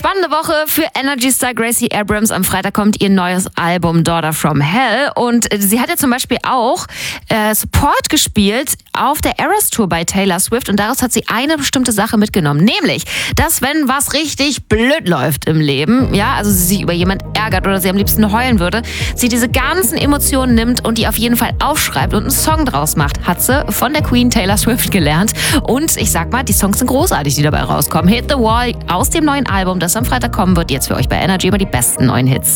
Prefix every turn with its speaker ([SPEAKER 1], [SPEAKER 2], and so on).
[SPEAKER 1] Spannende Woche für Energy-Star Gracie Abrams. Am Freitag kommt ihr neues Album Daughter from Hell. Und sie hat ja zum Beispiel auch Support gespielt auf der Eras Tour bei Taylor Swift. Und daraus hat sie eine bestimmte Sache mitgenommen. Nämlich, dass wenn was richtig blöd läuft im Leben, ja, also sie sich über jemand ärgert oder sie am liebsten heulen würde, sie diese ganzen Emotionen nimmt und die auf jeden Fall aufschreibt und einen Song draus macht. Hat sie von der Queen Taylor Swift gelernt. Und ich sag mal, die Songs sind großartig, die dabei rauskommen. Hit the Wall aus dem neuen Album, das am Freitag kommen wird. Jetzt für euch bei Energy immer die besten neuen Hits.